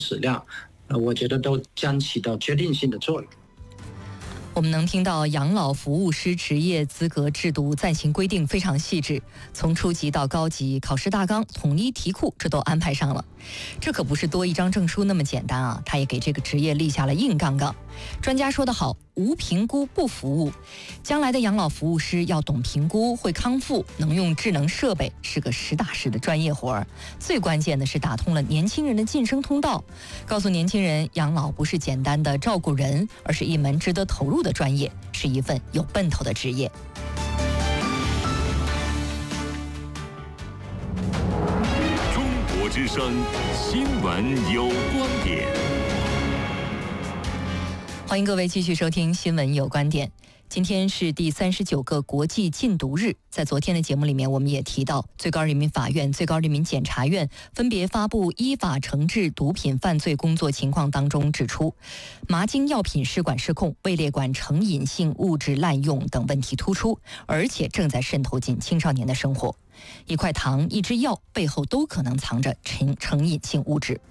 质量，我觉得都将起到决定性的作用。 我们能听到养老服务师职业资格制度暂行规定非常细致，从初级到高级，考试大纲、统一题库，这都安排上了。这可不是多一张证书那么简单啊，它也给这个职业立下了硬杠杠。专家说得好，无评估不服务。将来的养老服务师要懂评估，会康复，能用智能设备，是个实打实的专业活儿。最关键的是打通了年轻人的晋升通道，告诉年轻人，养老不是简单的照顾人，而是一门值得投入的专业，是一份有奔头的职业。 中国之声新闻有观点。 欢迎各位继续收听新闻有观点。今天是第39个国际禁毒日，在昨天的节目里面，我们也提到，最高人民法院、最高人民检察院分别发布依法惩治毒品犯罪工作情况当中指出，麻精药品试管失控、位列管成瘾性物质滥用等问题突出，而且正在渗透进青少年的生活。一块糖、一支药背后都可能藏着成瘾性物质。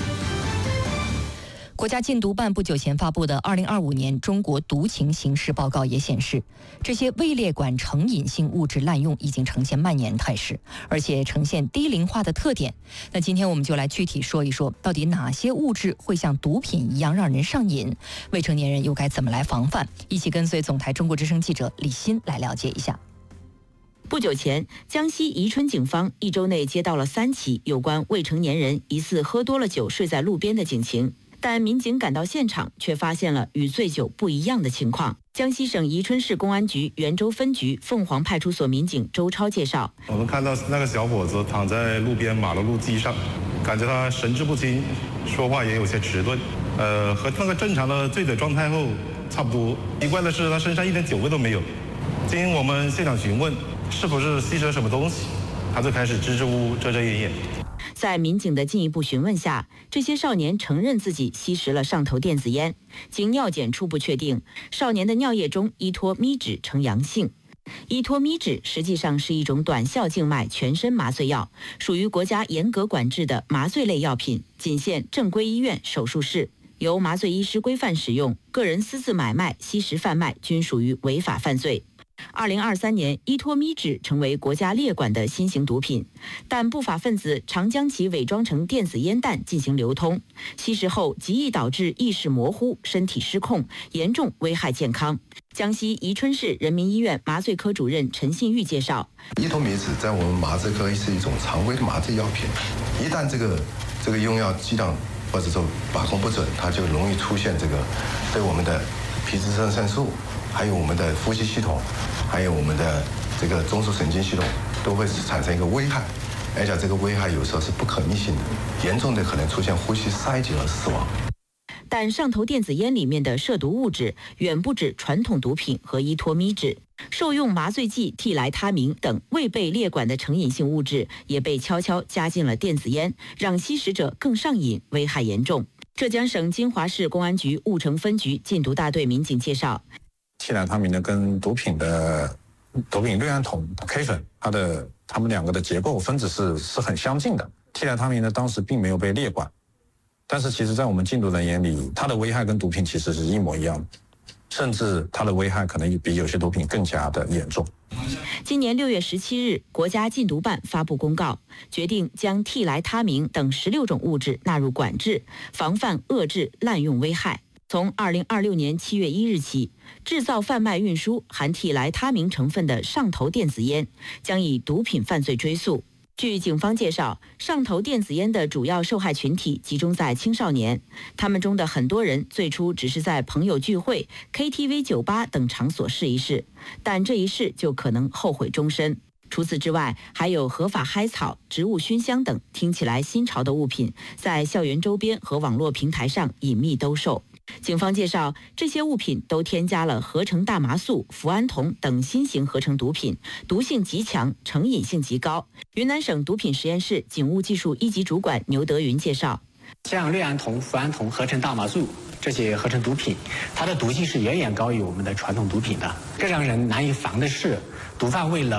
国家禁毒办不久前发布的2025年中国毒情形势报告也显示，这些位列管成瘾性物质滥用已经呈现蔓延态势，而且呈现低龄化的特点。那今天我们就来具体说一说，到底哪些物质会像毒品一样让人上瘾，未成年人又该怎么来防范？一起跟随总台中国之声记者李欣来了解一下。 不久前，江西宜春警方1周内接到了3起有关未成年人疑似喝多了酒睡在路边的警情。但民警赶到现场，却发现了与醉酒不一样的情况。江西省宜春市公安局袁州分局凤凰派出所民警周超介绍， 我们看到那个小伙子躺在路边马路基上，感觉他神志不清，说话也有些迟钝，和那个正常的醉酒状态后差不多。奇怪的是，他身上一点酒味都没有。经我们现场询问，是否是吸食了什么东西，他就开始支支吾吾、遮遮掩掩。 在民警的进一步询问下，这些少年承认自己吸食了上头电子烟。经尿检初步确定，少年的尿液中依托咪酯呈阳性。依托咪酯实际上是一种短效静脉全身麻醉药，属于国家严格管制的麻醉类药品，仅限正规医院手术室，由麻醉医师规范使用，个人私自买卖、吸食贩卖均属于违法犯罪。2023年，依托咪酯成为国家列管的新型毒品，但不法分子常将其伪装成电子烟弹进行流通，吸食后极易导致意识模糊、身体失控，严重危害健康。江西宜春市人民医院麻醉科主任陈信玉介绍， 依托咪酯在我们麻醉科是一种常规的麻醉药品，一旦这个用药剂量或者说把控不准，它就容易出现这个对我们的皮质肾上素，还有我们的呼吸系统，还有我们的这个中枢神经系统都会产生一个危害，而且这个危害有时候是不可逆性的，严重的可能出现呼吸塞结而死亡。 但上头电子烟里面的涉毒物质远不止传统毒品和依托咪酯，受用麻醉剂替来他明等未被列管的成瘾性物质也被悄悄加进了电子烟，让吸食者更上瘾，危害严重。浙江省金华市公安局婺城分局禁毒大队民警介绍， 替来他明呢跟毒品氯胺酮 K 粉，它们两个的结构分子是很相近的。替来他明呢当时并没有被列管，但是其实在我们禁毒人眼里，它的危害跟毒品其实是一模一样的，甚至它的危害可能比有些毒品更加的严重。 今年6月17日，国家禁毒办发布公告，决定将替来他明等16种物质纳入管制，防范遏制滥用危害。从2026年7月1日起，制造、贩卖、运输含替来他明成分的上头电子烟将以毒品犯罪追诉。据警方介绍，上头电子烟的主要受害群体集中在青少年，他们中的很多人最初只是在朋友聚会、KTV、酒吧等场所试一试，但这一试就可能后悔终身。除此之外，还有合法嗨草、植物熏香等听起来新潮的物品，在校园周边和网络平台上隐秘兜售。警方介绍，这些物品都添加了合成大麻素、脯胺酮等新型合成毒品，毒性极强，成瘾性极高。云南省毒品实验室警务技术1级主管牛德云介绍， 像氯胺酮、脯胺酮、合成大麻素这些合成毒品，它的毒性是远远高于我们的传统毒品的。更让人难以防的是，毒贩为了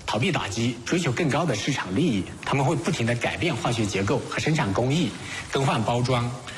逃避打击，追求更高的市场利益，他们会不停地改变化学结构和生产工艺，更换包装，